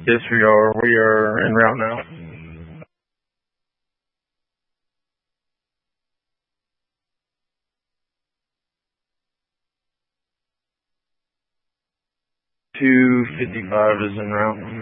disregard. We are en route now. Two 55 is en route.